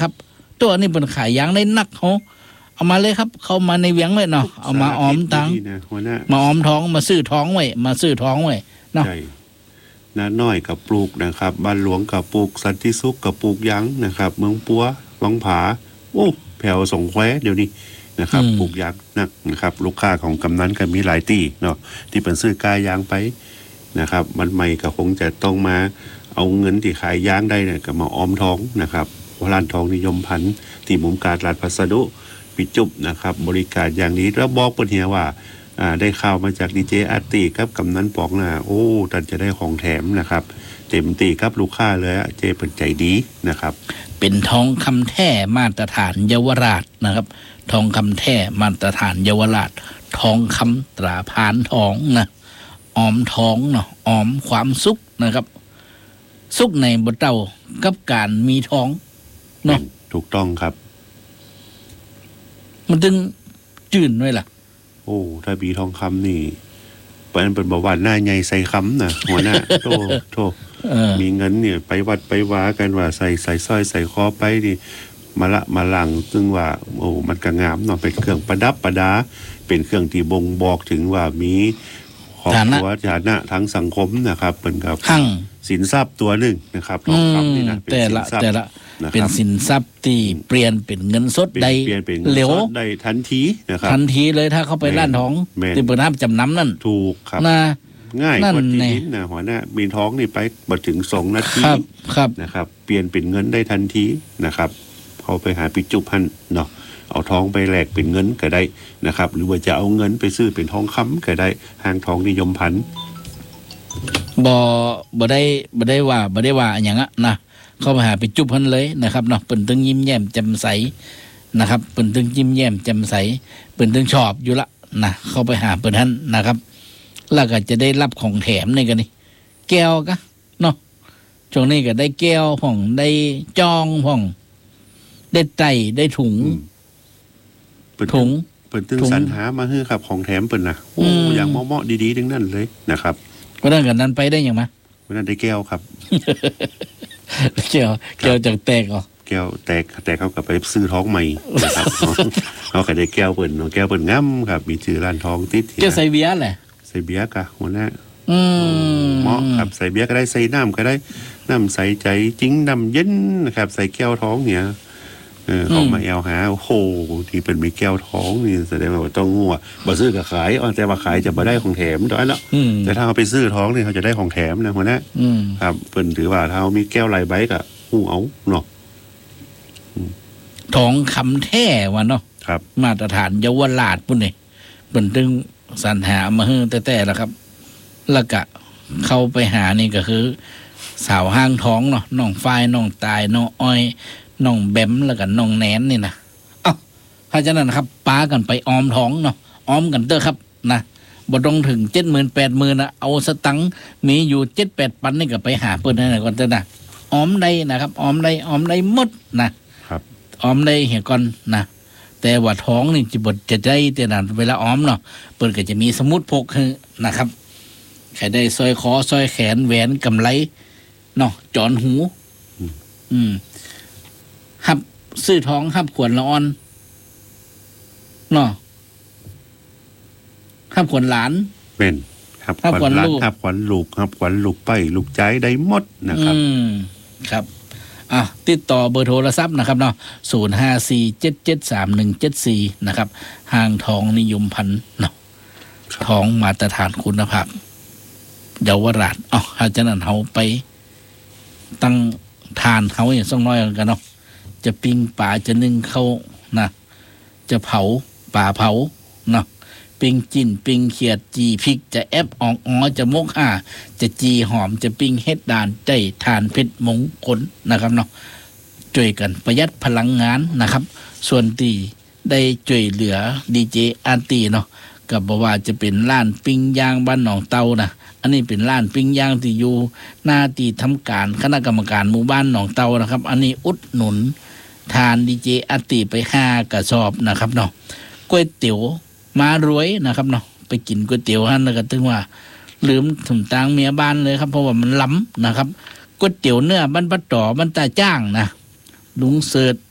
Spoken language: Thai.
นะครับตัวนี้เป็นขายยางได้นักเขาเอามาเลยครับเข้ามาในเวียงเลยเนาะเอามาออมตังมาออมท้องมาซื้อท้องไว้เนาะนาน้อยกับปลูกนะครับบ้านหลวงกับปลูกสันติสุขกับปลูกยั้งนะครับเมืองปัววังผาโอ้แผ่วสงแควเดี๋ยวนี้นะครับปลูกยั้งนะครับลูกค้าของกำนันก็มีหลายตีเนาะที่เป็นซื้อกายยางไปนะครับมันใหม่ก็คงจะต้องมาเอาเงินที่ขายยางได้เนี่ยก็มาออมท้องนะครับร้านทองนิยมพันธุ์ที่มุมการลาดพัสดุปิจุบนะครับบริการอย่างนี้แล้วบอกเปิ้นเฮียว่าได้ข่าวมาจากดีเจอาร์ตีครับกำนันปองโอ้ท่านจะได้ของแถมนะครับเต็มตีครับลูกค้าเลยเจเปิ้นใจดีนะครับเป็นทองคำแท้มาตรฐานเยาวราชนะครับทองคำแท้มาตรฐานเยาวราชทองคำตราพานทองนะออมท้องเนาะออมความสุขนะครับสุขในบ่เต้ากับการมีท้องเนาะถูกต้องครับมันถึงจื่นไว้ล่ะโอ้ถ้าบีทองคำนี่เป็นบอกว่าหน้าใหญ่ใส่คำนะหัวหน้าโตมีเงินเนี่ยไปวัดไปว้ากันว่าใส่สร้อยใส่คอไปดิมาหลังซึ่งว่าโอ้มันก็งามเนาะเป็นเครื่องประดับประดาเป็นเครื่องที่บ่งบอกถึงว่ามีครอบครัวฐานะทั้งสังคมนะครับเป็นกับสินทรัพย์ตัวหนึ่งนะครับทองคำนี่นะเป็นสินทรัพย์เป็นสินทรัพย์ที่เปลี่ยนเป็นเงินสดได้เร็วได้ทันทีนะครับทันทีเลยถ้าเข้าไปร้านทองที่เปิดจำนำนั่นถูกครับง่ายกว่าที่นี้นะหัวหน้ามีท้องนี่ไปบ่ถึง2 นาทีนะครับเปลี่ยนเป็นเงินได้ทันทีนะครับเข้าไปหาปิจุพันเนาะเอาทองไปแลกเป็นเงินก็ได้นะครับหรือว่าจะเอาเงินไปซื้อเป็นทองคำก็ได้ห้างทองนิยมพันธุ์บ่ได้ว่าอย่างนั้นนะเข้าไปหาไปจุบพันเลยนะครับเนาะเปิ้นตึงยิ้มแย้มแจ่มใสนะครับเปิ้นตึงยิ้มแย้มแจ่มใสเปิ้นตึงชอบอยู่ละนะเข้าไปหาเปิ้นท่านนะครับแล้วก็จะได้รับของแถมนี่กันนี่แก้วกะเนาะช่วงนี้ก็ได้แก้วผ่องได้จองผ่องได้ไตได้ถุงเปิ้นตึงสรรหามาให้ครับของแถมเปิ้นนะโอ้อย่างเหมาะๆดีๆทั้งนั้นเลยนะครับวันนั้นไปได้ยังมั้ยวันนั้นได้แก้วครับแก้วจากแตกเหรอแก้วแตกเขาก็ไปซื้อท้องใหม่นะครับเขาก็ได้แก้วเปิ้นแก้วเปิ้นงามครับมีชื่อร้านทองติดแก้วใส่เบียร์แหละใส่เบียร์กะหัวหน้าเหมาะครับใส่เบียร์ก็ได้ใส่น้ำก็ได้น้ำใส่ใจจริงน้ำเย็นนะครับใส่แก้วท้องเนี่ยเขามาหาโอ้โหที่เป็นมีแก้วท้องนี่แสดงว่าต้องงัวบ่ซื้อก็ขายแต่ว่าขายจะบ่ได้ของแถมด้วยแล้วแต่ถ้าเขาไปซื้อท้องนี่เขาจะได้ของแถมนะหัวหน้าครับเพิ่นถือว่าถ้าเขามีแก้วหลายใบก็เอาเนาะทองคำแท้ว่ะเนาะครับมาตรฐานเยาวราชพุ่นนี่เปิ้นถึงสรรหามาให้แต่ๆแล้วครับแล้วก็เข้าไปหานี่ก็คือสาวห้างท้องเนาะน้องฝ้ายน้องตายน้องอ้อยน้องแบมแล้วก็น้องแนนนี่นะเพราะฉะนั้นครับป้ากันไปออมท้องเนาะออมกันเตอครับนะบ่ต้องถึง 70,000-80,000นะเอาสตังค์มีอยู่7-8 ปันนี่ก็ไปหาเพิ่นให้ก่อนเถอะนะออมได้นะครับออมได้หมดนะครับออมได้เหี่ยก่อนนะแต่ว่าท้องนี่จะได้แต่นั้นเวลาออมเนาะเปิ้นก็จะมีสมุดพกให้นะครับใครได้สร้อยคอสร้อยแขนแหวนกำไลเนาะจอนหูหับซื้อท้องหับขวนละอ่อนเนาะหับขวนหลานเป็นหับขวนหลานหับขวนลูกหับขวนลูกไปลูกใจได้หมดนะครับครับติดต่อเบอร์โทรศัพท์นะครับเนาะ0547731174นะครับห้างทองนิยมพันธุ์เนาะทองมาตรฐานคุณภาพเยาวราชอาจารย์นั่นเฮาไปตั้งทานเฮาอย่างสักน้อยกันเนาะจะปิ้งป่าจะนึ่งเข้านะจะเผาป่าเผาเนาะปิ้งจิ้นปิ้งเขียดจีพริกจะแอบจะมกจะจีหอมจะปิ้งเฮ็ดด่านใจทานเพชรมงคลนะครับเนาะช่วยกันประหยัดพลังงานนะครับส่วนที่ได้ช่วยเหลือดีเจอาร์ตีเนาะกับบอกว่าจะเป็นร้านปิ้งย่างบ้านหนองเตานะอันนี้เป็นร้านปิ้งย่างที่อยู่หน้าที่ทำการคณะกรรมการหมู่บ้านหนองเตานะครับอันนี้อุดหนุนทานดีเจอาร์ตีไป5 กระสอบนะครับเนาะก๋วยเตี๋ยวมารวยนะครับเนาะไปกินก๋วยเตี๋ยวฮั่นแล้วก็ถึงว่าลืมถุนตังเมียบ้านเลยครับเพราะว่ามันล้ำนะครับก๋วยเตี๋ยวเนื้อบ้านปะต่อบ้านตาจ้างนะลุงเสิร์ช